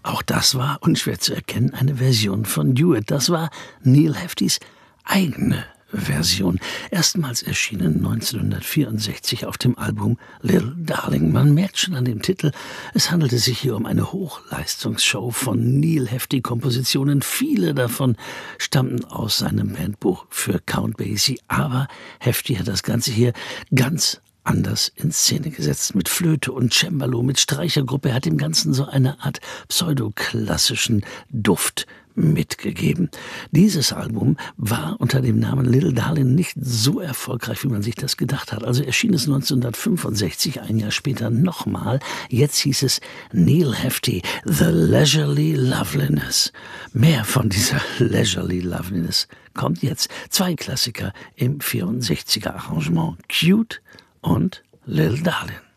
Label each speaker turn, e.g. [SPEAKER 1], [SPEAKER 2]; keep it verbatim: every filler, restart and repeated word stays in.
[SPEAKER 1] Auch das war, unschwer zu erkennen, eine Version von Do It. Das war Neal Heftys eigene Version. Erstmals erschienen neunzehnhundertvierundsechzig auf dem Album Little Darling. Man merkt schon an dem Titel, es handelte sich hier um eine Hochleistungsshow von Neal Hefti-Kompositionen. Viele davon stammten aus seinem Bandbuch für Count Basie. Aber Hefti hat das Ganze hier ganz anders in Szene gesetzt, mit Flöte und Cembalo, mit Streichergruppe. Er hat dem Ganzen so eine Art pseudoklassischen Duft mitgegeben. Dieses Album war unter dem Namen Little Darling nicht so erfolgreich, wie man sich das gedacht hat. Also erschien es neunzehnhundertfünfundsechzig, ein Jahr später nochmal. Jetzt hieß es Neal Hefti, The Leisurely Loveliness. Mehr von dieser Leisurely Loveliness kommt jetzt. Zwei Klassiker im vierundsechziger Arrangement, Cute und Little Darling.